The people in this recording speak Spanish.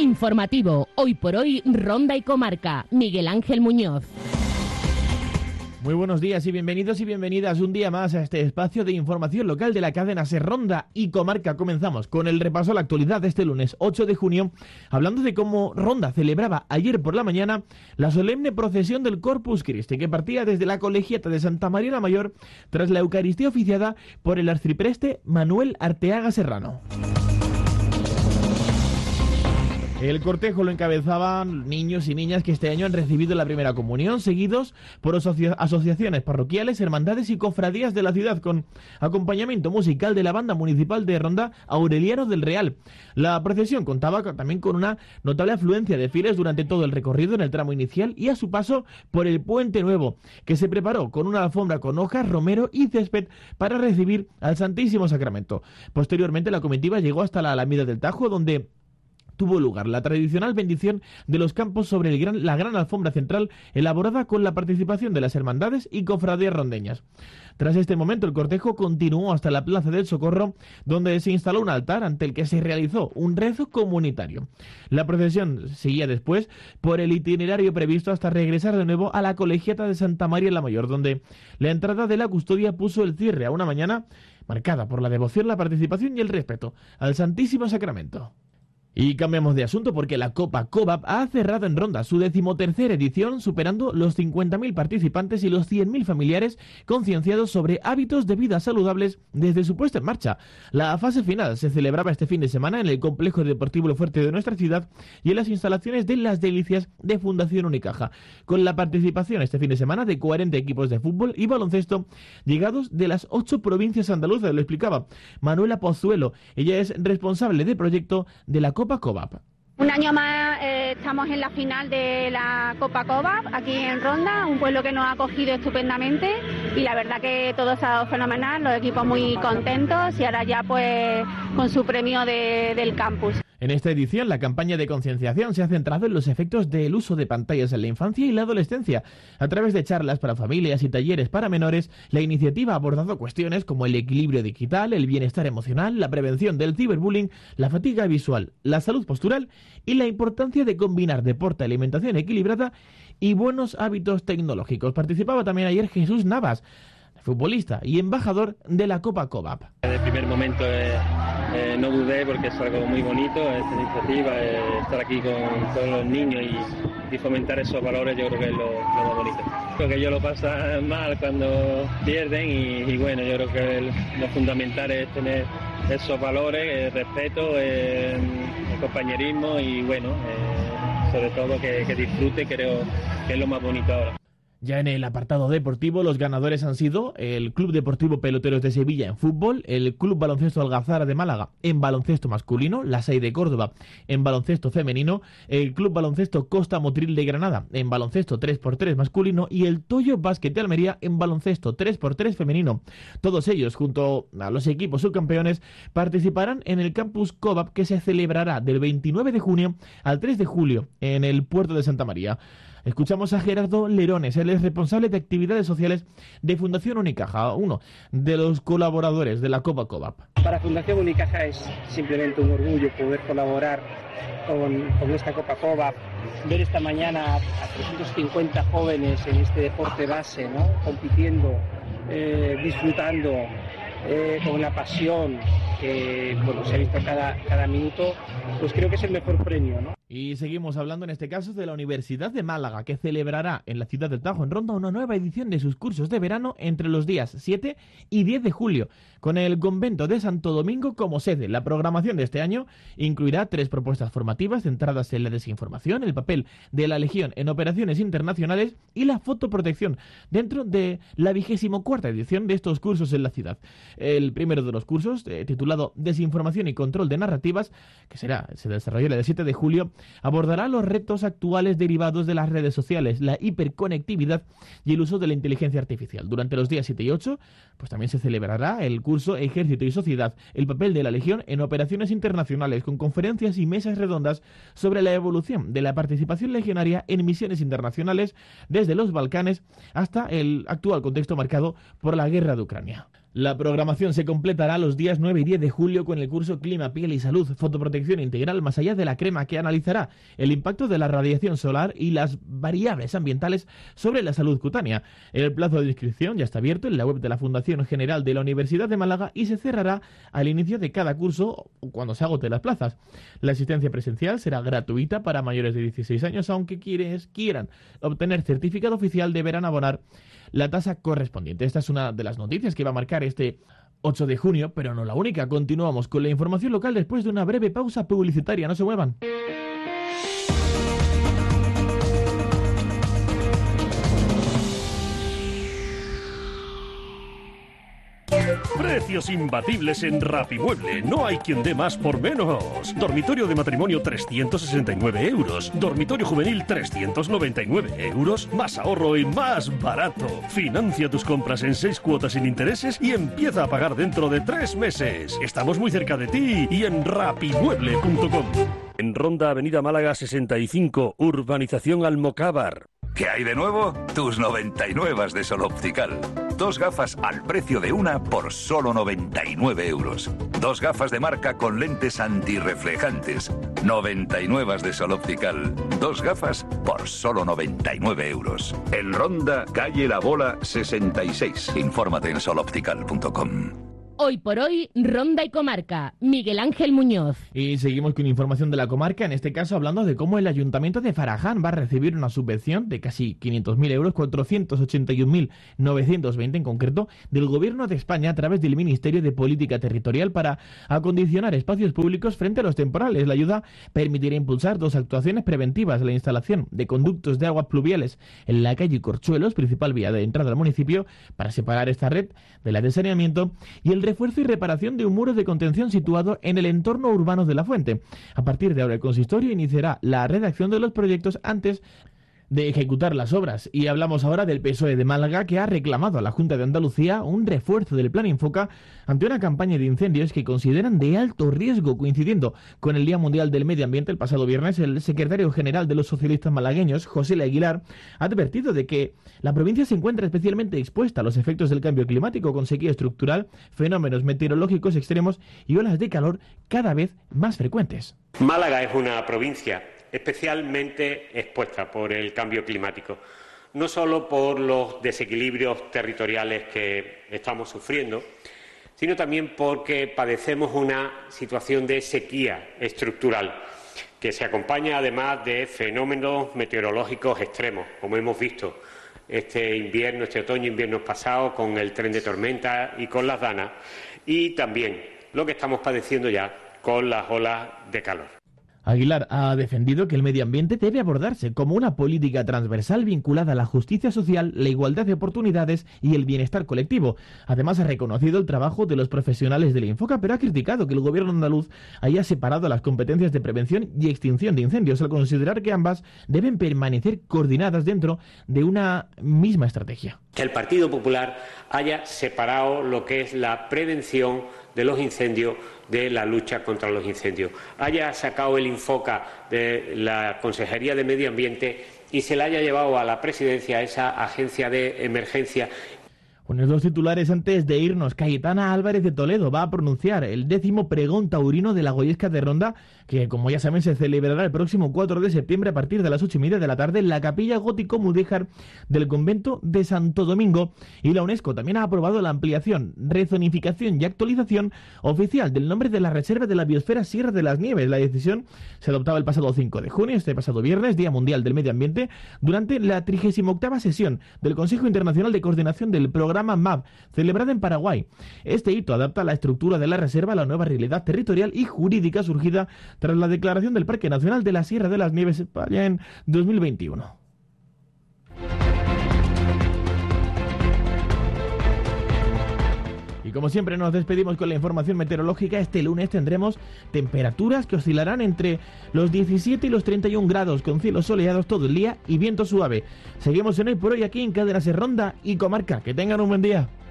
Informativo, hoy por hoy, Ronda y Comarca. Miguel Ángel Muñoz. Muy buenos días y bienvenidos y bienvenidas un día más a este espacio de información local de la cadena SER Ronda y Comarca. Comenzamos con el repaso a la actualidad de este lunes 8 de junio, hablando de cómo Ronda celebraba ayer por la mañana la solemne procesión del Corpus Christi, que partía desde la colegiata de Santa María la Mayor tras la Eucaristía oficiada por el arcipreste Manuel Arteaga Serrano. El cortejo lo encabezaban niños y niñas que este año han recibido la primera comunión, seguidos por asociaciones parroquiales, hermandades y cofradías de la ciudad, con acompañamiento musical de la banda municipal de Ronda, Aurelianos del Real. La procesión contaba también con una notable afluencia de fieles durante todo el recorrido en el tramo inicial y a su paso por el Puente Nuevo, que se preparó con una alfombra con hojas, romero y césped para recibir al Santísimo Sacramento. Posteriormente la comitiva llegó hasta la Alameda del Tajo, donde tuvo lugar la tradicional bendición de los campos sobre la gran alfombra central, elaborada con la participación de las hermandades y cofradías rondeñas. Tras este momento, el cortejo continuó hasta la Plaza del Socorro, donde se instaló un altar ante el que se realizó un rezo comunitario. La procesión seguía después por el itinerario previsto hasta regresar de nuevo a la colegiata de Santa María la Mayor, donde la entrada de la custodia puso el cierre a una mañana marcada por la devoción, la participación y el respeto al Santísimo Sacramento. Y cambiamos de asunto porque la Copa Cobap ha cerrado en Ronda su 13ª edición, superando los 50.000 participantes y los 100.000 familiares concienciados sobre hábitos de vida saludables desde su puesta en marcha. La fase final se celebraba este fin de semana en el complejo deportivo Lo Fuerte de nuestra ciudad y en las instalaciones de Las Delicias de Fundación Unicaja, con la participación este fin de semana de 40 equipos de fútbol y baloncesto llegados de las 8 provincias andaluzas, lo explicaba Manuela Pozuelo. Ella es responsable de proyecto de la Copa Cobap. Un año más estamos en la final de la Copa Cobap, aquí en Ronda, un pueblo que nos ha acogido estupendamente y la verdad que todo se ha dado fenomenal, los equipos muy contentos y ahora ya pues con su premio del campus. En esta edición, la campaña de concienciación se ha centrado en los efectos del uso de pantallas en la infancia y la adolescencia. A través de charlas para familias y talleres para menores, la iniciativa ha abordado cuestiones como el equilibrio digital, el bienestar emocional, la prevención del ciberbullying, la fatiga visual, la salud postural y la importancia de combinar deporte, alimentación equilibrada y buenos hábitos tecnológicos. Participaba también ayer Jesús Navas, futbolista y embajador de la Copa Cobap. Desde el primer momento no dudé porque es algo muy bonito, esta iniciativa, estar aquí con todos los niños y fomentar esos valores, yo creo que es lo más bonito. Creo que ellos lo pasan mal cuando pierden y bueno, yo creo que lo fundamental es tener esos valores, el respeto, el compañerismo y bueno, sobre todo que disfrute, creo que es lo más bonito ahora. Ya en el apartado deportivo, los ganadores han sido el Club Deportivo Peloteros de Sevilla en fútbol, el Club Baloncesto Algazara de Málaga en baloncesto masculino, la SAI de Córdoba en baloncesto femenino, el Club Baloncesto Costa Motril de Granada en baloncesto 3x3 masculino y el Toyo Básquet de Almería en baloncesto 3x3 femenino. Todos ellos, junto a los equipos subcampeones, participarán en el Campus Cobap, que se celebrará del 29 de junio al 3 de julio en el puerto de Santa María. Escuchamos a Gerardo Lerones, él es responsable de actividades sociales de Fundación Unicaja, uno de los colaboradores de la Copa Cobap. Para Fundación Unicaja es simplemente un orgullo poder colaborar con esta Copa Cobap, ver esta mañana a 350 jóvenes en este deporte base, ¿no? Compitiendo, disfrutando, con la pasión que se ha visto cada minuto, pues creo que es el mejor premio, ¿no? Y seguimos hablando en este caso de la Universidad de Málaga, que celebrará en la ciudad del Tajo, en Ronda, una nueva edición de sus cursos de verano entre los días 7 y 10 de julio, con el convento de Santo Domingo como sede. La programación de este año incluirá 3 propuestas formativas centradas en la desinformación, el papel de la Legión en operaciones internacionales y la fotoprotección, dentro de la 24ª edición de estos cursos en la ciudad. El primero de los cursos, titulado Desinformación y Control de Narrativas, que se desarrollará el 7 de julio, abordará los retos actuales derivados de las redes sociales, la hiperconectividad y el uso de la inteligencia artificial. Durante los días 7 y 8, pues también se celebrará el curso Ejército y Sociedad, el papel de la Legión en operaciones internacionales, con conferencias y mesas redondas sobre la evolución de la participación legionaria en misiones internacionales desde los Balcanes hasta el actual contexto marcado por la guerra de Ucrania. La programación se completará los días 9 y 10 de julio con el curso Clima, Piel y Salud, Fotoprotección Integral, más allá de la crema, que analizará el impacto de la radiación solar y las variables ambientales sobre la salud cutánea. El plazo de inscripción ya está abierto en la web de la Fundación General de la Universidad de Málaga y se cerrará al inicio de cada curso cuando se agoten las plazas. La asistencia presencial será gratuita para mayores de 16 años, aunque quienes quieran obtener certificado oficial deberán abonar la tasa correspondiente. Esta es una de las noticias que va a marcar este 8 de junio, pero no la única. Continuamos con la información local después de una breve pausa publicitaria. No se muevan. Precios imbatibles en Rapimueble. No hay quien dé más por menos. Dormitorio de matrimonio 369 euros. Dormitorio juvenil 399 euros. Más ahorro y más barato. Financia tus compras en 6 cuotas sin intereses y empieza a pagar dentro de 3 meses. Estamos muy cerca de ti y en rapimueble.com. En Ronda, Avenida Málaga 65, Urbanización Almocávar. ¿Qué hay de nuevo? Tus 99 de Sol Optical. 2 gafas al precio de una por solo 99 euros. 2 gafas de marca con lentes antirreflejantes. 99 de Sol Optical. 2 gafas por solo 99 euros. En Ronda, calle La Bola 66. Infórmate en soloptical.com. Hoy por hoy, Ronda y Comarca. Miguel Ángel Muñoz. Y seguimos con información de la comarca, en este caso hablando de cómo el Ayuntamiento de Faraján va a recibir una subvención de casi 500.000 euros, 481.920 en concreto, del Gobierno de España a través del Ministerio de Política Territorial para acondicionar espacios públicos frente a los temporales. La ayuda permitirá impulsar 2 actuaciones preventivas: la instalación de conductos de aguas pluviales en la calle Corchuelos, principal vía de entrada al municipio, para separar esta red de la de saneamiento, y el refuerzo y reparación de un muro de contención situado en el entorno urbano de La Fuente. A partir de ahora el consistorio iniciará la redacción de los proyectos antes de ejecutar las obras. Y hablamos ahora del PSOE de Málaga, que ha reclamado a la Junta de Andalucía un refuerzo del Plan Infoca ante una campaña de incendios que consideran de alto riesgo. Coincidiendo con el Día Mundial del Medio Ambiente el pasado viernes, el secretario general de los socialistas malagueños, José Aguilar, ha advertido de que la provincia se encuentra especialmente expuesta a los efectos del cambio climático, con sequía estructural, fenómenos meteorológicos extremos y olas de calor cada vez más frecuentes. Málaga es una provincia especialmente expuesta por el cambio climático, no solo por los desequilibrios territoriales que estamos sufriendo, sino también porque padecemos una situación de sequía estructural que se acompaña además de fenómenos meteorológicos extremos, como hemos visto este otoño-invierno pasado con el tren de tormenta y con las danas, y también lo que estamos padeciendo ya con las olas de calor. Aguilar ha defendido que el medio ambiente debe abordarse como una política transversal vinculada a la justicia social, la igualdad de oportunidades y el bienestar colectivo. Además, ha reconocido el trabajo de los profesionales del Infoca, pero ha criticado que el gobierno andaluz haya separado las competencias de prevención y extinción de incendios, al considerar que ambas deben permanecer coordinadas dentro de una misma estrategia. Que el Partido Popular haya separado lo que es la prevención de los incendios de la lucha contra los incendios, haya sacado el Infoca de la Consejería de Medio Ambiente y se la haya llevado a la presidencia, a esa agencia de emergencia. Unos 2 titulares antes de irnos. Cayetana Álvarez de Toledo va a pronunciar el 10º pregón taurino de la Goyesca de Ronda, que, como ya saben, se celebrará el próximo 4 de septiembre a partir de las 8:30 de la tarde en la capilla gótico-mudéjar del convento de Santo Domingo. Y la UNESCO también ha aprobado la ampliación, rezonificación y actualización oficial del nombre de la Reserva de la Biosfera Sierra de las Nieves. La decisión se adoptaba el pasado 5 de junio, este pasado viernes, Día Mundial del Medio Ambiente, durante la 38ª sesión del Consejo Internacional de Coordinación del Programa MAP, celebrada en Paraguay. Este hito adapta la estructura de la reserva a la nueva realidad territorial y jurídica surgida tras la declaración del Parque Nacional de la Sierra de las Nieves allá en 2021. Y como siempre nos despedimos con la información meteorológica. Este lunes tendremos temperaturas que oscilarán entre los 17 y los 31 grados, con cielos soleados todo el día y viento suave. Seguimos en Hoy por Hoy aquí en Cadena Ser Ronda y Comarca. Que tengan un buen día.